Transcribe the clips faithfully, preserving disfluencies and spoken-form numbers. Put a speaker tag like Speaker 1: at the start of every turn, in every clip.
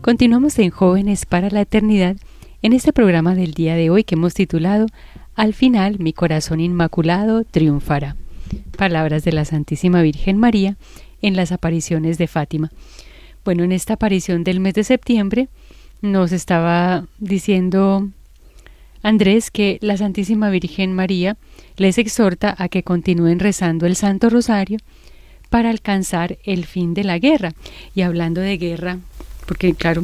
Speaker 1: Continuamos en Jóvenes para la Eternidad en este programa del día de hoy que hemos titulado Al final mi corazón inmaculado triunfará. Palabras de la Santísima Virgen María en las apariciones de Fátima. Bueno, en esta aparición del mes de septiembre nos estaba diciendo Andrés que la Santísima Virgen María les exhorta a que continúen rezando el Santo Rosario para alcanzar el fin de la guerra. Y hablando de guerra, porque claro,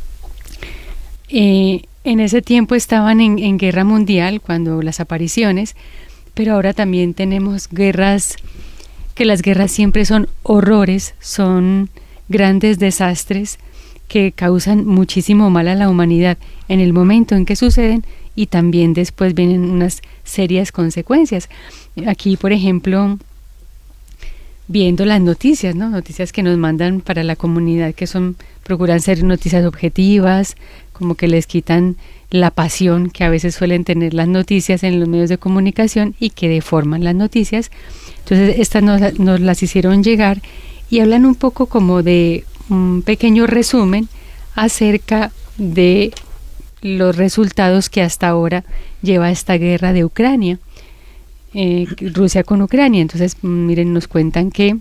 Speaker 1: eh, en ese tiempo estaban en, en guerra mundial cuando las apariciones, pero ahora también tenemos guerras, que las guerras siempre son horrores, son grandes desastres que causan muchísimo mal a la humanidad en el momento en que suceden y también después vienen unas serias consecuencias. Aquí, por ejemplo, viendo las noticias, ¿no? Noticias que nos mandan para la comunidad, que son, procuran ser noticias objetivas, como que les quitan la pasión que a veces suelen tener las noticias en los medios de comunicación y que deforman las noticias. Entonces estas nos, nos las hicieron llegar y hablan un poco como de un pequeño resumen acerca de los resultados que hasta ahora lleva esta guerra de Ucrania. Eh, Rusia con Ucrania. Entonces, miren, nos cuentan que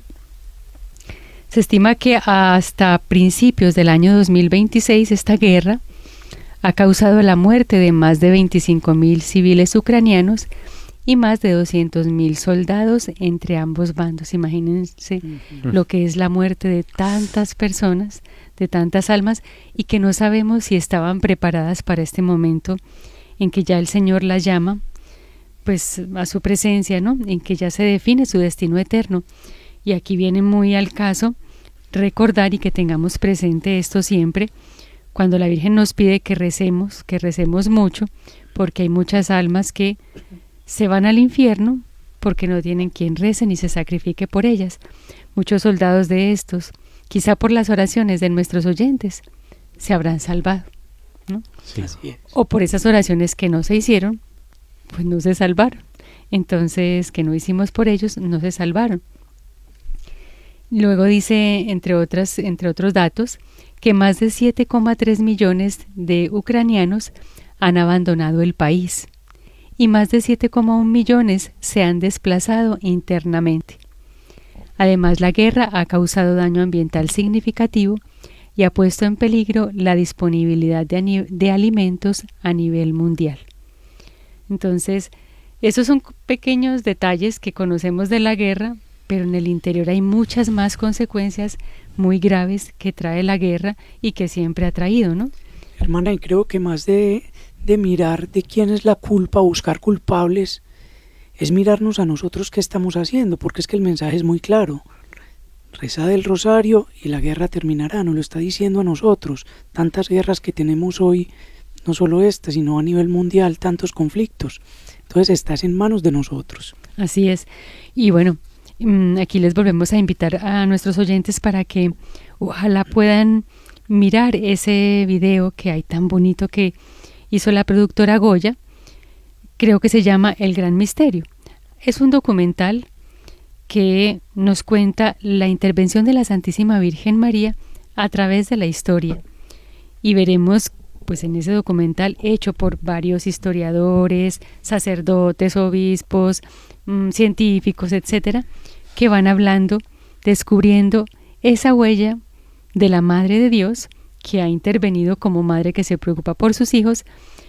Speaker 1: se estima que hasta principios del año dos mil veintiséis esta guerra ha causado la muerte de más de veinticinco mil civiles ucranianos y más de doscientos mil soldados entre ambos bandos. Imagínense uh-huh. lo que es la muerte de tantas personas, de tantas almas, y que no sabemos si estaban preparadas para este momento en que ya el Señor las llama pues a su presencia, ¿no? En que ya se define su destino eterno. Y aquí viene muy al caso recordar y que tengamos presente esto siempre, cuando la Virgen nos pide que recemos, que recemos mucho, porque hay muchas almas que se van al infierno porque no tienen quien rece ni se sacrifique por ellas. Muchos soldados de estos, quizá por las oraciones de nuestros oyentes, se habrán salvado, ¿no?
Speaker 2: Sí. Así es.
Speaker 1: O por esas oraciones que no se hicieron, pues no se salvaron. Entonces, que no hicimos por ellos, no se salvaron. Luego dice, entre otras, entre otros datos, que más de siete coma tres millones de ucranianos han abandonado el país y más de siete coma uno millones se han desplazado internamente. Además, la guerra ha causado daño ambiental significativo y ha puesto en peligro la disponibilidad de, de alimentos a nivel mundial. Entonces, esos son pequeños detalles que conocemos de la guerra, pero en el interior hay muchas más consecuencias muy graves que trae la guerra y que siempre ha traído, ¿no?
Speaker 2: Hermana, y creo que más de, de mirar de quién es la culpa, buscar culpables, es mirarnos a nosotros qué estamos haciendo, porque es que el mensaje es muy claro. Rezad el rosario y la guerra terminará, nos lo está diciendo a nosotros. Tantas guerras que tenemos hoy, no solo esta, sino a nivel mundial, tantos conflictos. Entonces estás en manos de nosotros.
Speaker 1: Así es. Y bueno, aquí les volvemos a invitar a nuestros oyentes para que ojalá puedan mirar ese video que hay tan bonito que hizo la productora Goya. Creo que se llama El Gran Misterio. Es un documental que nos cuenta la intervención de la Santísima Virgen María a través de la historia. Y veremos pues en ese documental hecho por varios historiadores, sacerdotes, obispos, mmm, científicos, etcétera, que van hablando, descubriendo esa huella de la Madre de Dios que ha intervenido como madre que se preocupa por sus hijos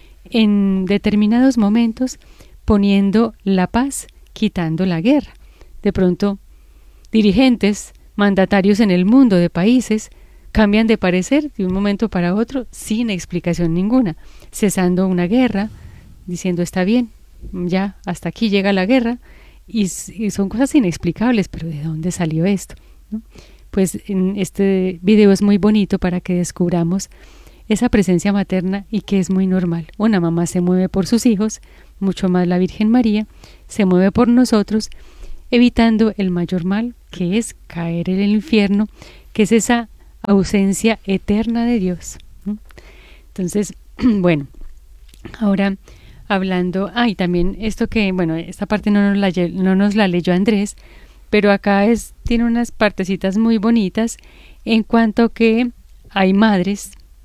Speaker 1: en determinados momentos, poniendo la paz, quitando la guerra. De pronto, dirigentes, mandatarios en el mundo de países cambian de parecer de un momento para otro sin explicación ninguna, cesando una guerra, diciendo está bien, ya hasta aquí llega la guerra, y, y son cosas inexplicables, pero ¿de dónde salió esto? ¿No? Pues en este video es muy bonito para que descubramos esa presencia materna y que es muy normal. Una mamá se mueve por sus hijos, mucho más la Virgen María, se mueve por nosotros, evitando el mayor mal, que es caer en el infierno, que es esa ausencia eterna de Dios, ¿no? Entonces, bueno, ahora hablando, ah, y también esto que, bueno, esta parte no nos la, no nos la leyó Andrés, pero acá es, tiene unas partecitas muy bonitas en cuanto que hay madres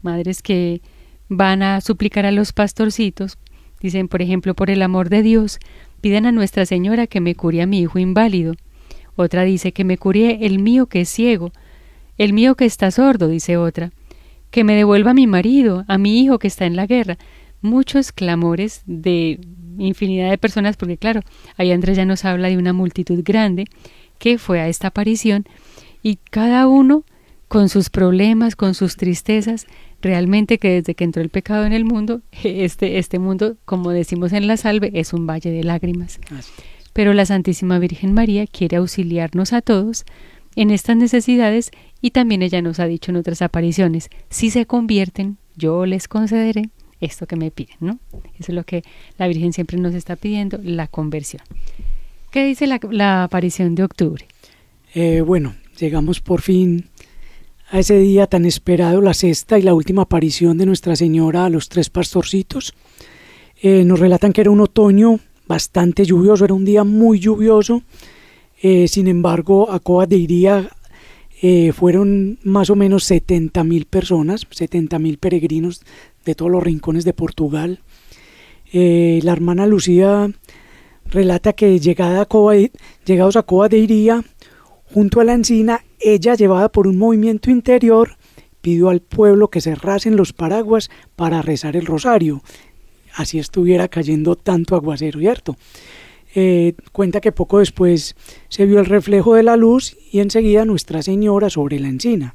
Speaker 1: madres que van a suplicar a los pastorcitos, dicen, por ejemplo, por el amor de Dios, pidan a Nuestra Señora que me cure a mi hijo inválido. Otra dice, que me cure el mío que es ciego, el mío que está sordo, dice otra, que me devuelva a mi marido, a mi hijo que está en la guerra. Muchos clamores de infinidad de personas, porque claro, ahí Andrés ya nos habla de una multitud grande que fue a esta aparición, y cada uno con sus problemas, con sus tristezas, realmente que desde que entró el pecado en el mundo, este, este mundo, como decimos en la salve, es un valle de lágrimas. Así. Pero la Santísima Virgen María quiere auxiliarnos a todos en estas necesidades, y también ella nos ha dicho en otras apariciones, si se convierten, yo les concederé esto que me piden, ¿no? Eso es lo que la Virgen siempre nos está pidiendo, la conversión. ¿Qué dice la, la aparición de octubre?
Speaker 2: Eh, bueno, llegamos por fin a ese día tan esperado, la sexta y la última aparición de Nuestra Señora a los tres pastorcitos. Eh, nos relatan que era un otoño bastante lluvioso, era un día muy lluvioso. Eh, sin embargo, a Covas de Iría eh, fueron más o menos setenta mil personas, setenta mil peregrinos de todos los rincones de Portugal. Eh, la hermana Lucía relata que llegada a Cova, llegados a Covas de Iría, junto a la encina, ella, llevada por un movimiento interior, pidió al pueblo que cerrasen los paraguas para rezar el rosario. Así estuviera cayendo tanto aguacero, ¿cierto? Eh, cuenta que poco después se vio el reflejo de la luz y enseguida Nuestra Señora sobre la encina.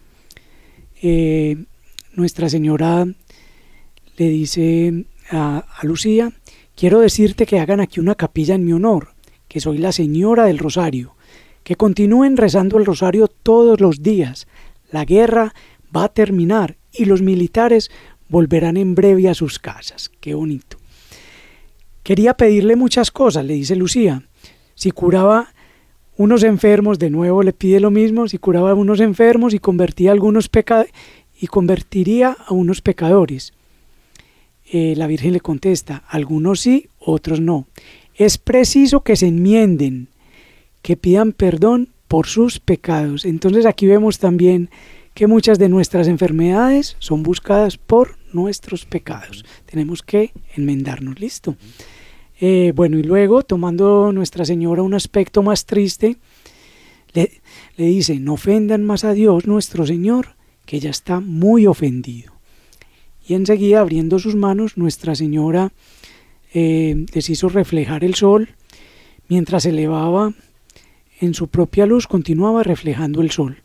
Speaker 2: Eh, Nuestra Señora le dice a, a Lucía, quiero decirte que hagan aquí una capilla en mi honor, que soy la Señora del Rosario, que continúen rezando el rosario todos los días. La guerra va a terminar y los militares volverán en breve a sus casas. Qué bonito. Quería pedirle muchas cosas, le dice Lucía. Si curaba unos enfermos, de nuevo le pide lo mismo, si curaba a unos enfermos y convertía a algunos peca- y convertiría a unos pecadores. Eh, la Virgen le contesta, algunos sí, otros no. Es preciso que se enmienden, que pidan perdón por sus pecados. Entonces aquí vemos también que muchas de nuestras enfermedades son buscadas por nuestros pecados. Tenemos que enmendarnos, listo. Eh, bueno, y luego, tomando Nuestra Señora un aspecto más triste, le, le dice, no ofendan más a Dios nuestro Señor, que ya está muy ofendido. Y enseguida, abriendo sus manos, Nuestra Señora eh, les hizo reflejar el sol, mientras se elevaba en su propia luz, continuaba reflejando el sol.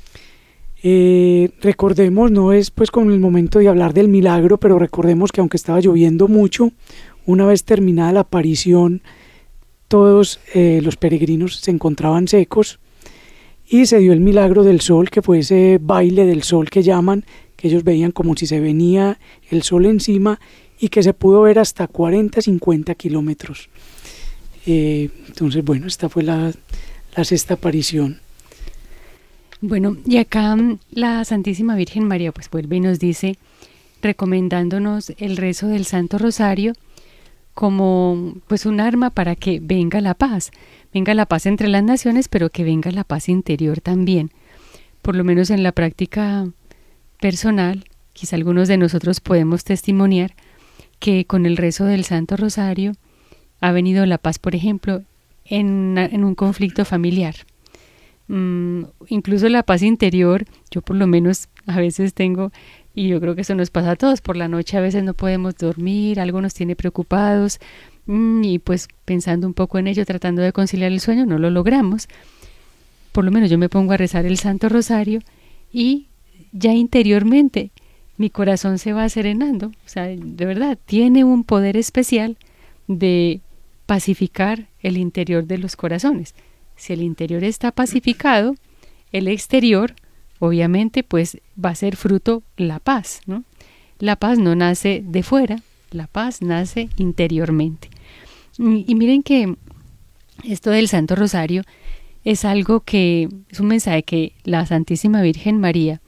Speaker 2: Eh, recordemos, no es pues con el momento de hablar del milagro, pero recordemos que aunque estaba lloviendo mucho, una vez terminada la aparición, todos eh, los peregrinos se encontraban secos y se dio el milagro del sol, que fue ese baile del sol que llaman, que ellos veían como si se venía el sol encima y que se pudo ver hasta cuarenta, cincuenta kilómetros. Eh, entonces, bueno, esta fue la, la sexta aparición.
Speaker 1: Bueno, y acá la Santísima Virgen María pues vuelve y nos dice, recomendándonos el rezo del Santo Rosario como pues un arma para que venga la paz, venga la paz entre las naciones, pero que venga la paz interior también. Por lo menos en la práctica personal, quizá algunos de nosotros podemos testimoniar que con el rezo del Santo Rosario ha venido la paz, por ejemplo, en, una, en un conflicto familiar. Mm, incluso la paz interior, yo por lo menos a veces tengo, y yo creo que eso nos pasa a todos, por la noche a veces no podemos dormir, algo nos tiene preocupados, mm, y pues pensando un poco en ello, tratando de conciliar el sueño, no lo logramos. Por lo menos yo me pongo a rezar el Santo Rosario y ya interiormente mi corazón se va serenando. O sea, de verdad, tiene un poder especial de pacificar el interior de los corazones. Si el interior está pacificado, el exterior, obviamente, pues va a ser fruto la paz, ¿no? La paz no nace de fuera, la paz nace interiormente. Y, y miren que esto del Santo Rosario es algo que, es un mensaje que la Santísima Virgen María